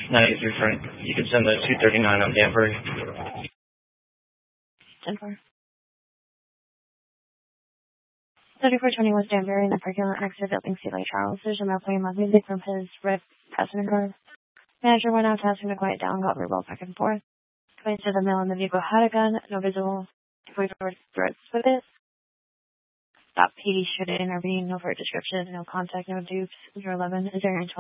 93 Frank. You can send the 239 on Danbury. 10-4. 3420 West Danbury in the parking lot next to Building C. Lake Charles. There's a male playing loud music from his red passenger car. Manager went out asking to quiet down, got verbal back and forth. Coming to the male in the vehicle had a gun, no visible threats with it. Stop PD should intervene, no further description, no contact, no dupes. 011 is there